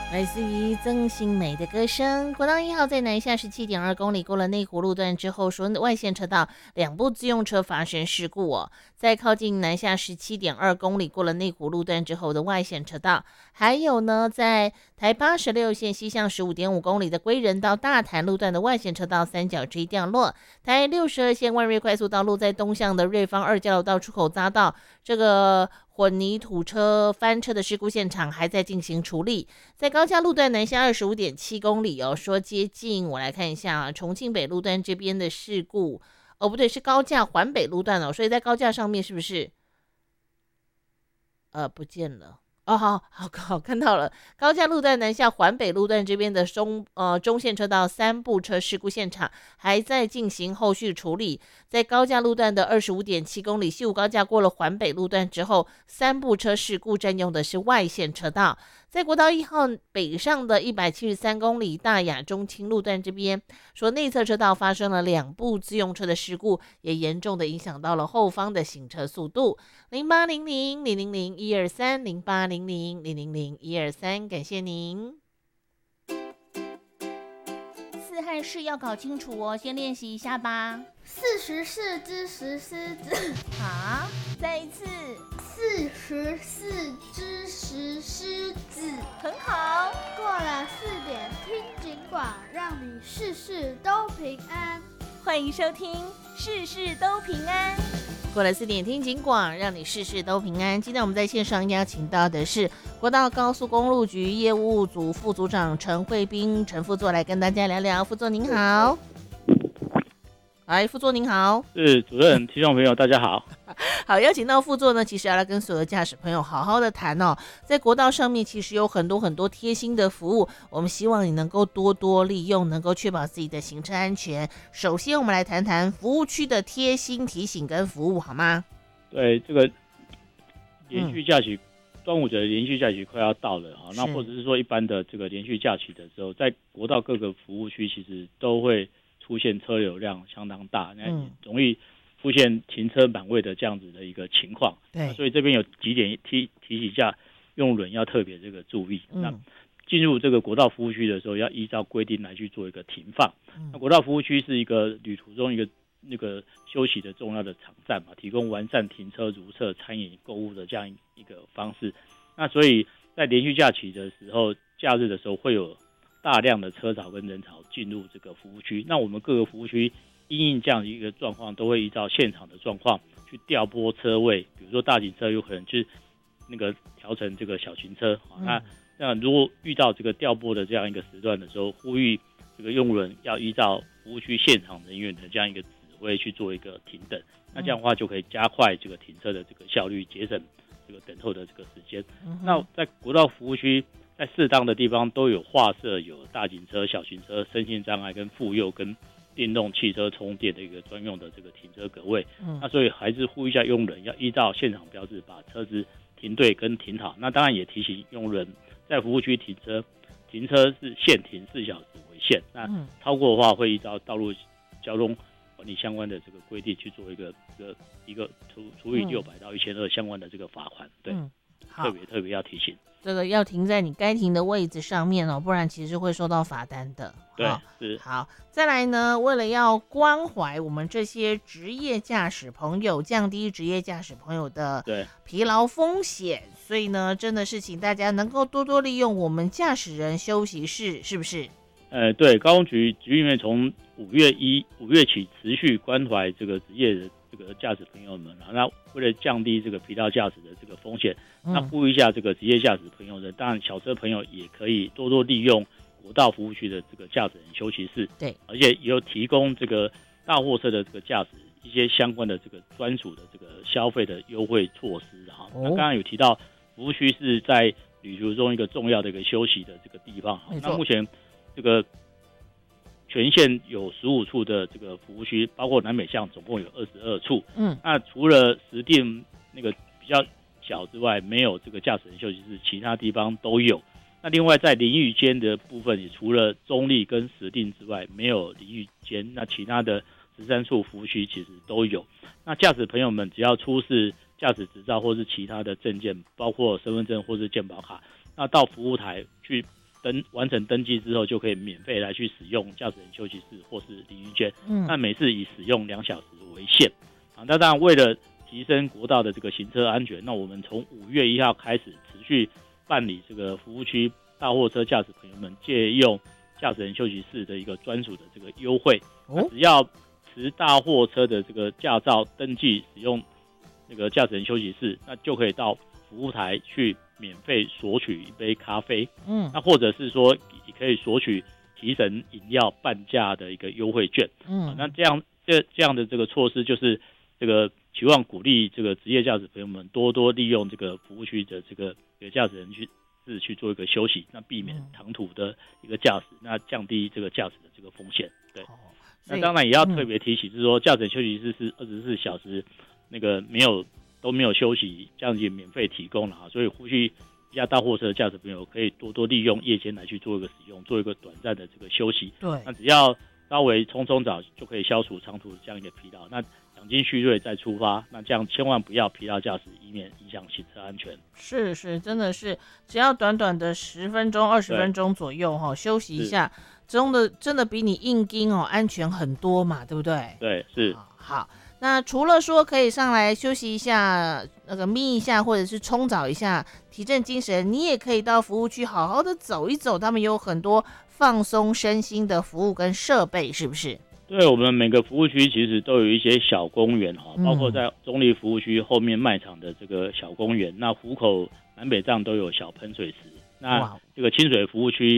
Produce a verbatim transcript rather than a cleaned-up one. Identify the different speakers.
Speaker 1: 来自于曾心梅的歌声。国道一号在南下十七点二公里过了内湖路段之后，说外线车道两部自用车发生事故哦，在靠近南下十七点二公里过了内湖路段之后的外线车道，还有呢，在台八十六线西向十五点五公里的归仁到大潭路段的外线车道三角锥掉落，台六十二线万瑞快速道路在东向的瑞芳二交流道出口匝道，这个混凝土车翻车的事故现场还在进行处理。在高架路段南下二十五点七公里哦，说接近我来看一下啊，重庆北路段这边的事故哦，不对，是高架环北路段哦，所以在高架上面是不是呃不见了？哦，好好好，看到了，高架路段南下环北路段这边的中呃中线车道三部车事故现场还在进行后续处理。在高架路段的二十五点七公里，西武高架过了环北路段之后，三部车事故占用的是外线车道。在国道一号北上的一百七十三公里大雅中清路段这边，说内侧车道发生了两部自用车的事故，也严重的影响到了后方的行车速度。零八零零零零零一二三零八零零零零零一二三，感谢您。四汉式要搞清楚哦，先练习一下吧。
Speaker 2: 四十四只石狮子，
Speaker 1: 好，再一次。
Speaker 2: 四十四只石狮子，
Speaker 1: 很好。
Speaker 2: 过了四点听警广，让你事事都平安。
Speaker 1: 欢迎收听事事都平安。过了四点听警广，让你事事都平安。今天我们在线上邀请到的是国道高速公路局业务组副组长陈慧彬陈副座来跟大家聊聊。副座您好。哎，副座您好。
Speaker 3: 是主任，听众朋友大家好。
Speaker 1: 好，邀请到副座呢，其实要来跟所有的驾驶朋友好好的谈哦。在国道上面，其实有很多很多贴心的服务，我们希望你能够多多利用，能够确保自己的行车安全。首先，我们来谈谈服务区的贴心提醒跟服务，好吗？
Speaker 3: 对，这个连续假期，嗯、端午节的连续假期快要到了哈，那或者是说一般的这个连续假期的时候，在国道各个服务区其实都会出现车流量相当大，那容易出现停车满位的这样子的一个情况。对，所以这边有几点提提醒一下用人要特别这个注意。嗯、那进入这个国道服务区的时候，要依照规定来去做一个停放。嗯、那国道服务区是一个旅途中一个那个休息的重要的场站嘛，提供完善停车、如厕、餐饮、购物的这样一个方式。那所以在连续假期的时候、假日的时候，会有大量的车潮跟人潮进入这个服务区。那我们各个服务区因应这样一个状况，都会依照现场的状况去调拨车位，比如说大型车有可能去那个调成这个小型车。嗯、那那如果遇到这个调拨的这样一个时段的时候，呼吁这个用人要依照服务区现场人员的这样一个指挥去做一个停等。那这样的话就可以加快这个停车的这个效率，节省这个等候的这个时间。嗯、那在国道服务区，在适当的地方都有划设有大型车、小型车、身心障碍跟妇幼跟电动汽车充电的一个专用的这个停车格位。嗯、那所以还是呼吁一下用人要依照现场标志把车子停对跟停好。那当然也提醒用人在服务区停车，停车是限停四小时为限。那超过的话会依照道路交通管理相关的这个规定去做一个一个一个除除以六百到一千二相关的这个罚款。对，嗯、特别特别要提醒。
Speaker 1: 这个要停在你该停的位置上面哦，不然其实会收到罚单的。
Speaker 3: 对，是。
Speaker 1: 好，再来呢，为了要关怀我们这些职业驾驶朋友，降低职业驾驶朋友的疲劳风险，所以呢，真的是请大家能够多多利用我们驾驶人休息室，是不是？
Speaker 3: 呃，对，高公局局因为从五月一五月起持续关怀这个职业的这个驾驶朋友们，那为了降低这个疲劳驾驶的这个风险，那呼吁一下这个职业驾驶朋友的，当然小车朋友也可以多多利用国道服务区的这个驾驶人休息室。对，而且也有提供这个大货车的这个驾驶一些相关的这个专属的这个消费的优惠措施哈。哦、那刚刚有提到服务区是在旅途中一个重要的一个休息的这个地方。那目前这个全县有十五处的这个服务区，包括南北向总共有二十二处。嗯，那除了石碇那个比较小之外，没有这个驾驶人休息室，其他地方都有。那另外在淋浴间的部分，也除了中立跟石碇之外，没有淋浴间。那其他的十三处服务区其实都有。那驾驶朋友们只要出示驾驶执照或是其他的证件，包括身份证或是健保卡，那到服务台去登完成登记之后，就可以免费来去使用驾驶人休息室或是淋浴间。嗯，那每次以使用两小时为限。啊，那当然为了提升国道的这个行车安全，那我们从五月一号开始持续办理这个服务区大货车驾驶朋友们借用驾驶人休息室的一个专属的这个优惠。哦，只要持大货车的这个驾照登记使用那个驾驶人休息室，那就可以到服务台去免费索取一杯咖啡。嗯，那或者是说也可以索取提神饮料半价的一个优惠券。嗯，啊，那这样这这样的这个措施就是这个期望鼓励这个职业驾驶朋友们多多利用这个服务区的这个驾驶人去是去做一个休息，那避免长途的一个驾驶，那降低这个驾驶的这个风险。对，哦，那当然也要特别提醒，是说驾驶休息室是二十四小时那个没有都没有休息，这样子也免费提供了，所以呼吁一家大货车的驾驶朋友可以多多利用夜间来去做一个使用，做一个短暂的这个休息。对，那只要稍微冲冲澡就可以消除长途这样一个疲劳。那养精蓄锐再出发，那这样千万不要疲劳驾驶，以免影响行车安全。
Speaker 1: 是是，真的是，只要短短的十分钟、二十分钟左右哈，休息一下，真的真的比你硬盯哦安全很多嘛，对不对？
Speaker 3: 对，是。
Speaker 1: 好，那除了说可以上来休息一下，那个眯一下，或者是冲澡一下，提振精神，你也可以到服务区好好的走一走，他们有很多放松身心的服务跟设备，是不是？
Speaker 3: 对，我们每个服务区其实都有一些小公园哈，包括在中立服务区后面卖场的这个小公园，那湖口南北站都有小喷水池，那这个清水服务区